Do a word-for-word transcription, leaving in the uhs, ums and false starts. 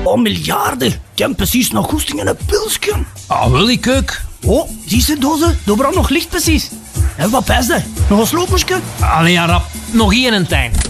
paar miljarden. Ik heb precies nog goesting in een pilsje. Ah, wil ik ook. Oh, zie je dozen? Daar brandt nog licht precies. En wat pijs je? Nog een sloopensje? Allee, ja, rap. Nog één een tijn.